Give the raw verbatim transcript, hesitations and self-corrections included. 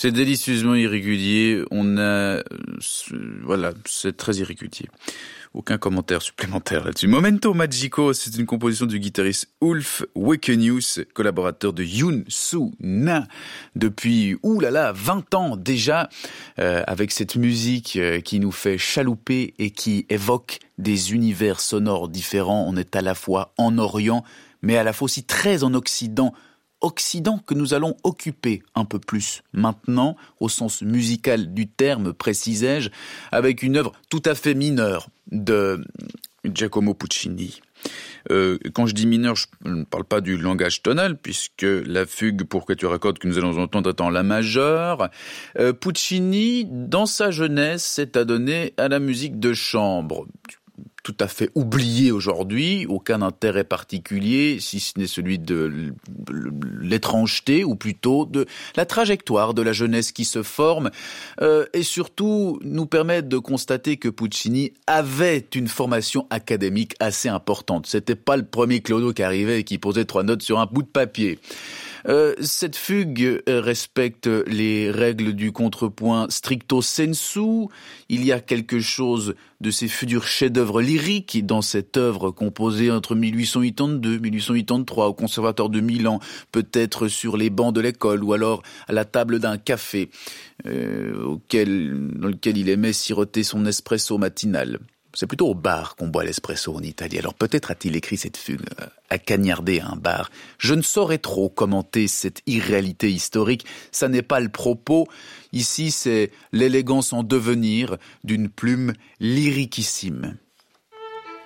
C'est délicieusement irrégulier. On a, euh, voilà, c'est très irrégulier. Aucun commentaire supplémentaire là-dessus. Momento Magico, c'est une composition du guitariste Ulf Wekenius, collaborateur de Yoon Soo Na depuis, oulala, vingt ans déjà, euh, avec cette musique euh, qui nous fait chalouper et qui évoque des univers sonores différents. On est à la fois en Orient, mais à la fois aussi très en Occident. Occident que nous allons occuper un peu plus maintenant, au sens musical du terme, précisais-je, avec une œuvre tout à fait mineure de Giacomo Puccini. Euh, quand je dis mineur, je ne parle pas du langage tonal, puisque la fugue pour que tu raccordes que nous allons entendre est en la majeure. Euh, Puccini, dans sa jeunesse, s'est adonné à la musique de chambre, tout à fait oublié aujourd'hui, aucun intérêt particulier, si ce n'est celui de l'étrangeté, ou plutôt de la trajectoire de la jeunesse qui se forme, euh, et surtout nous permet de constater que Puccini avait une formation académique assez importante. C'était pas le premier clodo qui arrivait et qui posait trois notes sur un bout de papier. Euh, cette fugue respecte les règles du contrepoint stricto sensu. Il y a quelque chose de ces futurs chefs-d'œuvre lyriques dans cette œuvre composée entre mille huit cent quatre-vingt-deux et mille huit cent quatre-vingt-trois au Conservatoire de Milan, peut-être sur les bancs de l'école ou alors à la table d'un café euh, auquel, dans lequel il aimait siroter son espresso matinal. C'est plutôt au bar qu'on boit l'espresso en Italie. Alors peut-être a-t-il écrit cette fugue à cagnarder à un bar. Je ne saurais trop commenter cette irréalité historique. Ça n'est pas le propos. Ici, c'est l'élégance en devenir d'une plume lyriquissime.